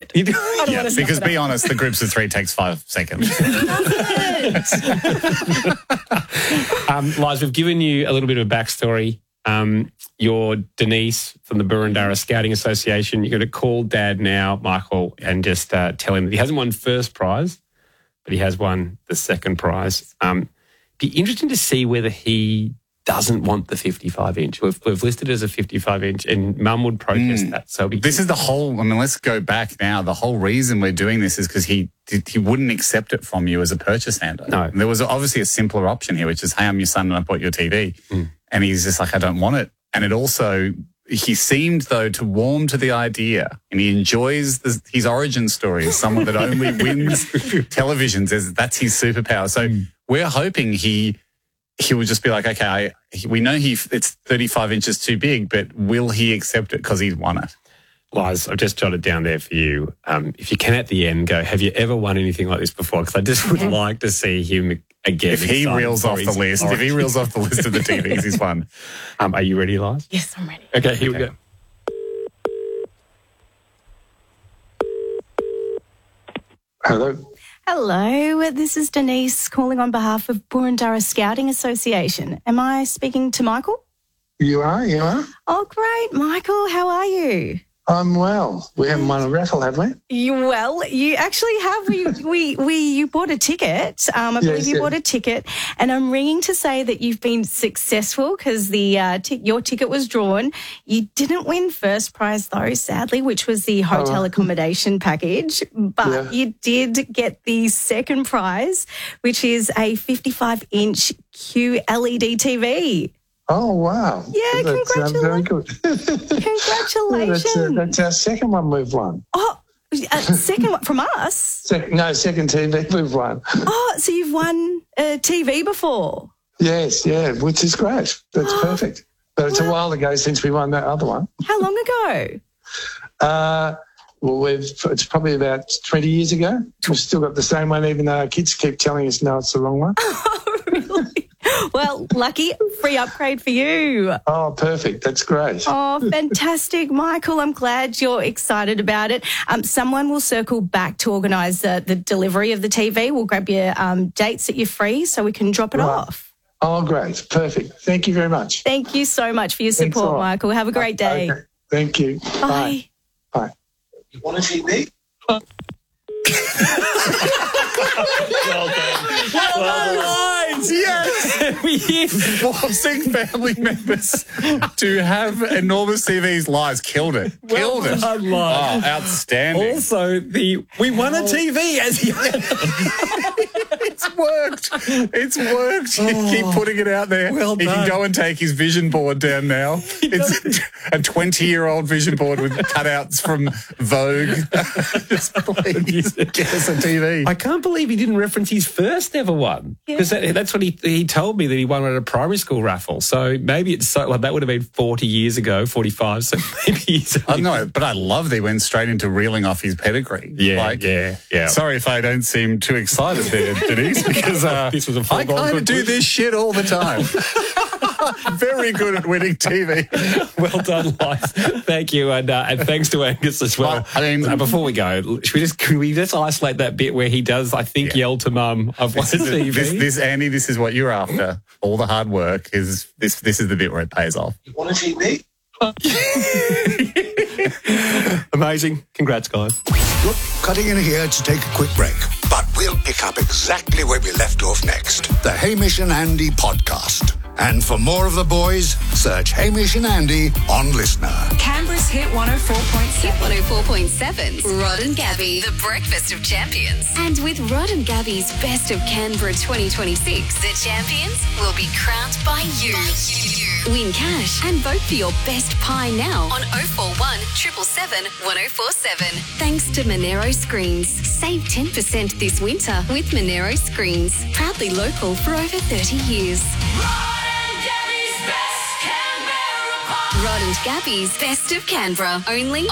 it. I don't want to because be honest, the groups of 3 takes 5 seconds. Liz, we've given you a little bit of a backstory. You're Denise from the Burundara Scouting Association. You're going to call Dad now, Michael, and just tell him that he hasn't won first prize, but he has won the second prize. Be interesting to see whether he doesn't want the 55-inch. We've listed it as a 55-inch, and Mum would protest that. So this is the whole. I mean, let's go back now. The whole reason we're doing this is because he wouldn't accept it from you as a purchase handler. No, there was obviously a simpler option here, which is, hey, I'm your son and I bought your TV, and he's just like, I don't want it. And it also, he seemed though to warm to the idea, and he enjoys his origin story as someone that only wins televisions. That's his superpower. So we're hoping he would just be like, okay, we know it's 35 inches too big, but will he accept it because he's won it? Liz, I've just jotted down there for you. If you can at the end go, have you ever won anything like this before? Because I just would like to see him again. If he reels off the list, of the TVs, he's won. Are you ready, Liz? Yes, I'm ready. Okay, here we go. Hello. Hello, this is Denise calling on behalf of Burundara Scouting Association. Am I speaking to Michael? You are. Oh, great. Michael, how are you? I'm well. We haven't won a raffle, have we? You actually have. You bought a ticket. I believe you bought a ticket, and I'm ringing to say that you've been successful because your ticket was drawn. You didn't win first prize though, sadly, which was the hotel accommodation package, but you did get the second prize, which is a 55-inch QLED TV. Oh, wow. Yeah, congratulations. Very good. Congratulations. That's our second one we've won. Oh, second one from us? Second TV we've won. Oh, so you've won a TV before? Yes, which is great. That's perfect. But it's a while ago since we won that other one. How long ago? It's probably about 20 years ago. We've still got the same one, even though our kids keep telling us, no, it's the wrong one. Oh, really? Well, lucky, free upgrade for you. Oh, perfect. That's great. Oh, fantastic, Michael. I'm glad you're excited about it. Someone will circle back to organise the delivery of the TV. We'll grab your dates that you're free so we can drop it off. Oh, great. Perfect. Thank you very much. Thank you so much for your support, Michael. Have a great day. Okay. Thank you. Bye. Bye. You want a TV? Well done. Yes. Forcing family members to have enormous TVs. Lies killed it. Well done, Liz. Oh, outstanding. Also, we won a TV as he It's worked. You keep putting it out there. Well he done. can go and take his vision board down now. It's a 20-year-old vision board with cutouts from Vogue. Just please get us a TV. I can't believe he didn't reference his first ever one, because that's what he told me, that he won at a primary school raffle. So maybe it's that would have been 40 years ago, 45. So maybe he's. I know, but I love that he went straight into reeling off his pedigree. Yeah. Sorry if I don't seem too excited there, Denise, because this was a I kind of do this shit all the time. Very good at winning TV. Well done, Liz. Thank you, and thanks to Angus as well. Before we go, can we just isolate that bit where he does, I think, yell to Mum, "I've won a TV"? Andy, this is what you're after. All the hard work is this. This is the bit where it pays off. You want a TV? Amazing. Congrats, guys. Look, cutting in here to take a quick break, but we'll pick up exactly where we left off next. The Hamish and Andy podcast. And for more of the boys, search Hamish and Andy on Listener. Canberra's Hit 104.7. 104.7's Rod and Gabby, the breakfast of champions. And with Rod and Gabby's Best of Canberra 2026, the champions will be crowned by you. Win cash and vote for your best pie now on 041 777 1047. Thanks to Monero Screens. Save 10% this winter with Monero Screens. Proudly local for over 30 years. Rod and Gabby's Best of Canberra. Only